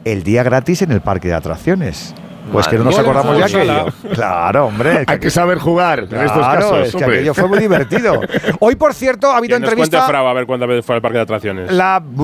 el día gratis en el parque de atracciones. Pues Madre que no nos mía, acordamos ya que Sala. Claro, hombre. Hay que saber jugar en estos Claro, casos. es que hombre. aquello fue muy divertido. Hoy, por cierto, ha habido Que nos cuente entrevista. Frau a ver cuántas veces fue al parque de atracciones.